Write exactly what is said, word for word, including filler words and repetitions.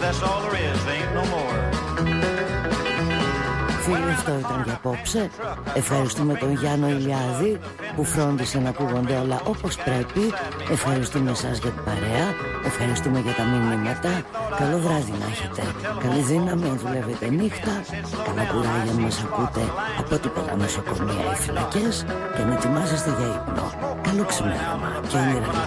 that's all there is, there ain't no more. Φίλοι, αυτό ήταν για απόψε. Ευχαριστούμε τον Γιάννο Ηλιάδη που φρόντισε να ακούγονται όλα όπως πρέπει. Ευχαριστούμε εσάς για την παρέα. Ευχαριστούμε για τα μηνύματα. Καλό βράδυ να έχετε. Καλή δύναμη αν δουλεύετε νύχτα. Καλά κουράγια αν μας ακούτε από τίποτα νοσοκομεία ή φυλακές. Και να ετοιμάζεστε για ύπνο. Καλό ξημέρωμα και όνειρα.